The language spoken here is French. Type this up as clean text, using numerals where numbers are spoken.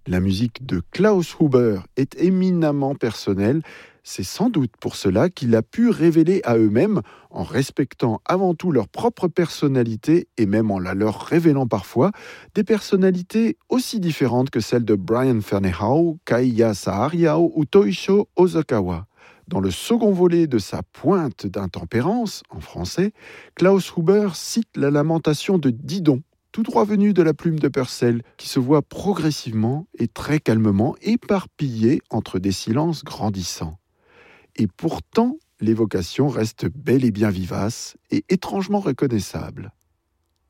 La musique de Klaus Huber est éminemment personnelle. C'est sans doute pour cela qu'il a pu révéler à eux-mêmes, en respectant avant tout leur propre personnalité et même en la leur révélant parfois, des personnalités aussi différentes que celles de Brian Ferneyhough, Kaiya Sahariao ou Toisho Ozawa. Dans le second volet de sa Pointe d'intempérance, en français, Klaus Huber cite la lamentation de Didon, tout droit venu de la plume de Purcell, qui se voit progressivement et très calmement éparpillé entre des silences grandissants. Et pourtant, l'évocation reste bel et bien vivace et étrangement reconnaissable.